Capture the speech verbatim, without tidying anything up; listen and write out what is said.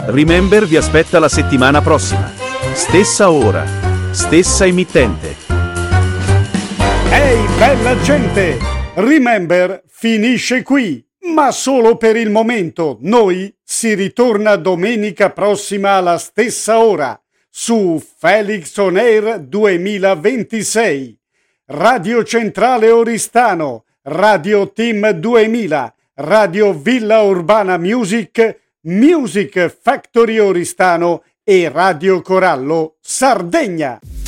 Remember vi aspetta la settimana prossima. Stessa ora, stessa emittente. Ehi, bella gente! Remember finisce qui, ma solo per il momento. Noi si ritorna domenica prossima alla stessa ora su Felix On Air duemilaventisei. Radio Centrale Oristano, Radio Team duemila, Radio Villa Urbana Music, Music Factory Oristano e Radio Corallo Sardegna.